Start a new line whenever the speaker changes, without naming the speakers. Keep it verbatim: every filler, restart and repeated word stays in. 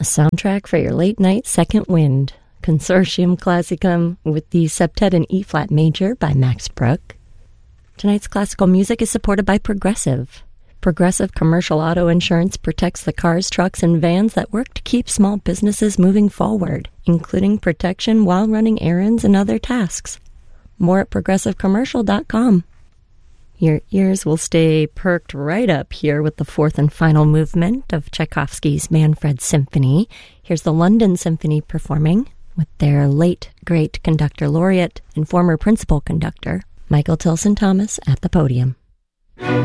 a soundtrack for your late-night second wind. Consortium Classicum with the Septet in E-flat major by Max Bruch. Tonight's classical music is supported by Progressive. Progressive Commercial Auto Insurance protects the cars, trucks, and vans that work to keep small businesses moving forward, including protection while running errands and other tasks. More at progressive commercial dot com. Your ears will stay perked right up here with the fourth and final movement of Tchaikovsky's Manfred Symphony. Here's the London Symphony performing with their late, great conductor laureate and former principal conductor, Michael Tilson Thomas, at the podium.